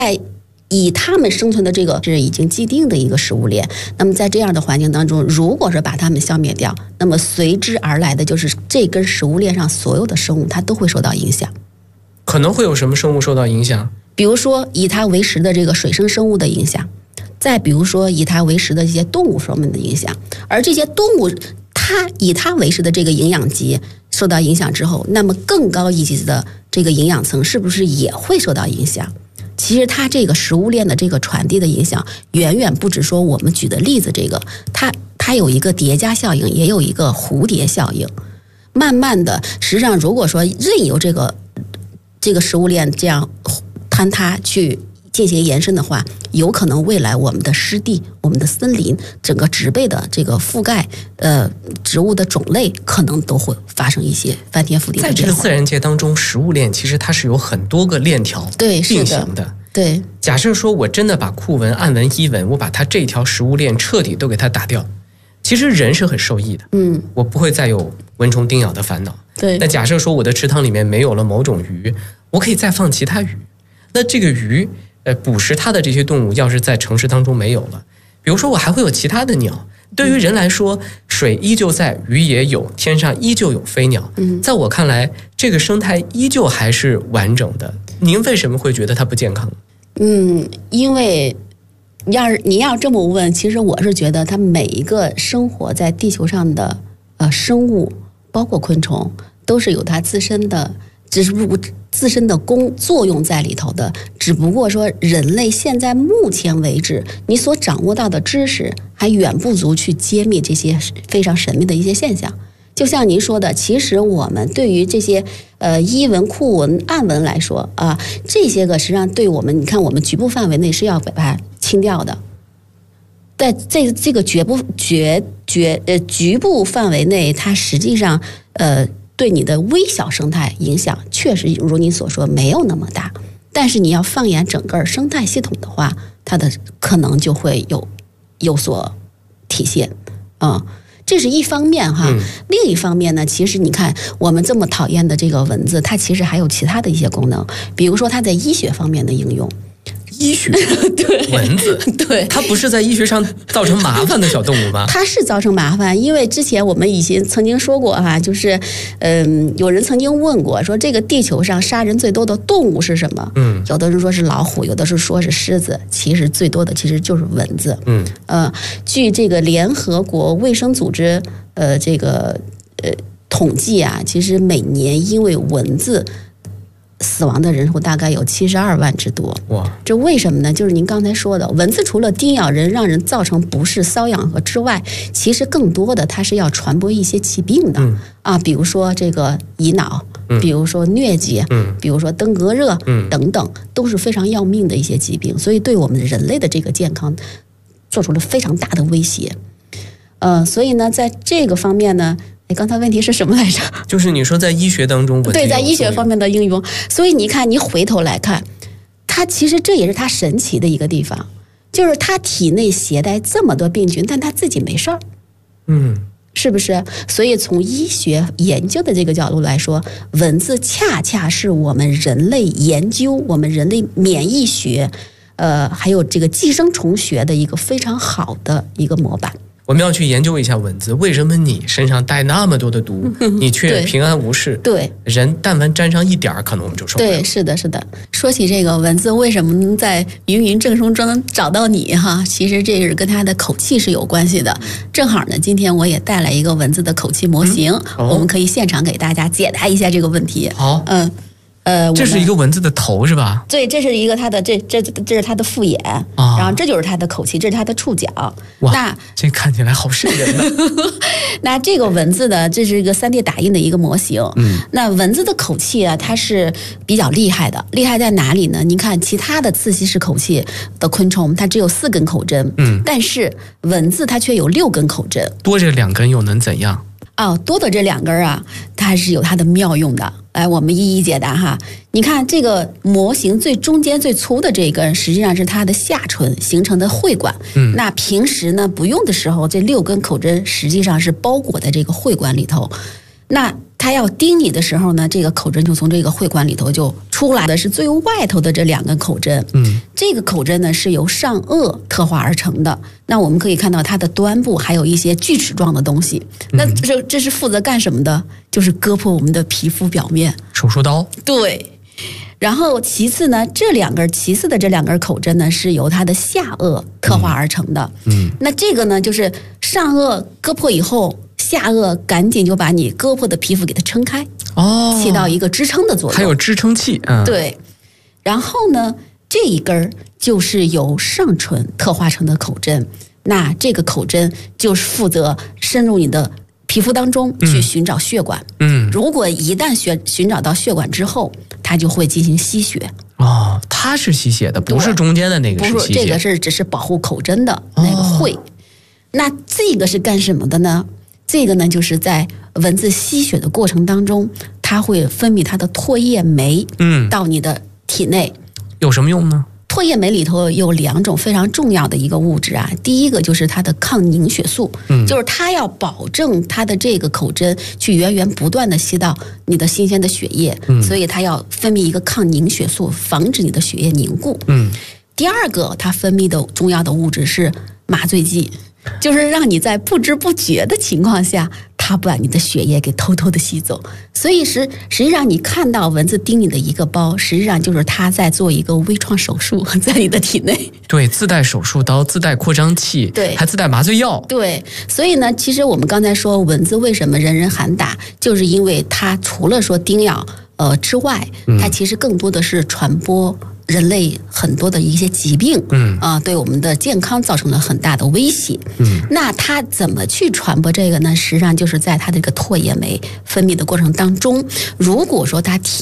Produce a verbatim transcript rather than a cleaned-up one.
以它们生存的这个是已经既定的一个食物链，那么在这样的环境当中，如果是把它们消灭掉，那么随之而来的就是这根食物链上所有的生物它都会受到影响。 可能会有什么生物受到影响？ 比如说以它为食的这个水生生物的影响，再比如说以它为食的一些动物方面的影响，而这些动物它以它为食的这个营养级受到影响之后，那么更高一级的这个营养层是不是也会受到影响？其实它这个食物链的这个传递的影响，远远不止说我们举的例子这个，它它有一个叠加效应，也有一个蝴蝶效应。慢慢的，实际上如果说任由这个这个食物链这样坍塌去进行延伸的话，有可能未来我们的湿地、我们的森林、整个植被的这个覆盖，呃，植物的种类可能都会发生一些翻天覆地的变化。 在这个自然界当中，食物链其实它是有很多个链条并行的。 对， 假设说我真的把库文、暗文、伊文，我把它这条食物链彻底都给它打掉，其实人是很受益的。 嗯， 我不会再有蚊虫叮咬的烦恼。 对。 那假设说我的池塘里面没有了某种鱼，我可以再放其他鱼。那这个鱼，呃，捕食它的这些动物，要是在城市当中没有了，比如说我还会有其他的鸟。对于人来说，水依旧在，鱼也有，天上依旧有飞鸟。 嗯， 在我看来，这个生态依旧还是完整的。您为什么会觉得它不健康？ 嗯，因为要是你要这么问，其实我是觉得它每一个生活在地球上的呃生物，包括昆虫，都是有它自身的，只是不自身的功作用在里头的。只不过说，人类现在目前为止，你所掌握到的知识还远不足去揭秘这些非常神秘的一些现象。就像您说的，其实我们对于这些呃伊文、库文、暗文来说啊，这些个实际上对我们，你看我们局部范围内是要把它清掉的，在这这个局部绝绝呃局部范围内，它实际上呃对你的微小生态影响确实如您所说没有那么大，但是你要放眼整个生态系统的话，它的可能就会有有所体现啊。嗯，这是一方面哈，另一方面呢，其实你看我们这么讨厌的这个蚊子，它其实还有其他的一些功能，比如说它在医学方面的应用。 医学对蚊子， 对， 它不是在医学上造成麻烦的小动物吗？ 它是造成麻烦，因为之前我们以前曾经说过哈，就是嗯，有人曾经问过，说这个地球上杀人最多的动物是什么？嗯，有的人说是老虎，有的是说是狮子，其实最多的其实就是蚊子。嗯，呃，据这个联合国卫生组织呃这个呃统计啊，其实每年因为蚊子死亡的人数大概有七十二万之多。哇！这为什么呢？就是您刚才说的，蚊子除了叮咬人，让人造成不适、瘙痒和之外，其实更多的它是要传播一些疾病的。嗯、啊，比如说这个乙脑，嗯、比如说疟疾，嗯、比如说登革热，嗯、等等，都是非常要命的一些疾病，所以对我们人类的这个健康做出了非常大的威胁。呃，所以呢，在这个方面呢。你刚才问题是什么来着？ 就是你说在医学当中， 对，在医学方面的应用。所以你看，你回头来看，它其实这也是它神奇的一个地方，就是它体内携带这么多病菌，但它自己没事儿。嗯，是不是？所以从医学研究的这个角度来说，蚊子恰恰是我们人类研究我们人类免疫学，呃，还有这个寄生虫学的一个非常好的一个模板。 我们要去研究一下蚊子，为什么你身上带那么多的毒，你却平安无事？ 对， 人但凡沾上一点儿，可能我们就受不了。 对，是的，是的。说起这个蚊子，为什么能在芸芸众生中找到你哈？其实这是跟它的口气是有关系的。正好呢，今天我也带来一个蚊子的口气模型，嗯哦、我们可以现场给大家解答一下这个问题。 好， 嗯。呃， 这是一个蚊子的头是吧？ 对，这是一个它的这这这是它的复眼，哦、然后这就是它的口气，这是它的触角。 哇， 那这看起来好瘆人呢。 那这个蚊子呢，这是一个 三 D 打印的一个模型。嗯，那蚊子的口气啊，它是比较厉害的，厉害在哪里呢？您看其他的刺吸式口气的昆虫，它只有四根口针，嗯，但是蚊子它却有六根口针， 多这两根又能怎样？ 哦，多的这两根啊，它还是有它的妙用的。来，我们一一解答哈。你看这个模型最中间最粗的这一根，实际上是它的下唇形成的会管。嗯，那平时呢不用的时候，这六根口针实际上是包裹在这个会管里头。那它要叮你的时候呢，这个口针就从这个会管里头就出来的，是最外头的这两根口针。 嗯， 这个口针呢是由上颚特化而成的。那我们可以看到它的端部还有一些锯齿状的东西。那这这是负责干什么的？就是割破我们的皮肤表面。 手术刀。 对。然后其次呢，这两根其次的这两根口针呢，是由它的下颚特化而成的。 嗯， 那这个呢，就是上颚割破以后，下颚赶紧就把你割破的皮肤给它撑开， 哦， 起到一个支撑的作用。 还有支撑器。嗯， 对。然后呢，这一根就是由上唇特化成的口针，那这个口针就是负责深入你的皮肤当中去寻找血管。 嗯， 如果一旦寻寻找到血管之后，它就会进行吸血。 哦，它是吸血的，不是中间的那个是吸血。 不是，这个是只是保护口针的那个会。哦、那这个是干什么的呢？这个呢，就是在蚊子吸血的过程当中，它会分泌它的唾液酶，嗯，到你的体内。 有什么用呢？ 唾液酶里头有两种非常重要的一个物质啊，第一个就是它的抗凝血素，嗯，就是它要保证它的这个口针去源源不断的吸到你的新鲜的血液，嗯，所以它要分泌一个抗凝血素，防止你的血液凝固，嗯。第二个它分泌的重要的物质是麻醉剂，就是让你在不知不觉的情况下，它把你的血液给偷偷的吸走。所以实实际上你看到蚊子叮你的一个包，实际上就是它在做一个微创手术在你的体内。 对，自带手术刀，自带扩张器， 对， 还自带麻醉药。 对，所以呢，其实我们刚才说蚊子为什么人人喊打，就是因为它除了说叮咬呃之外，它其实更多的是传播人类很多的一些疾病，嗯啊、呃，对我们的健康造成了很大的威胁。嗯，那它怎么去传播这个呢？实际上就是在它这个唾液酶分泌的过程当中，如果说它体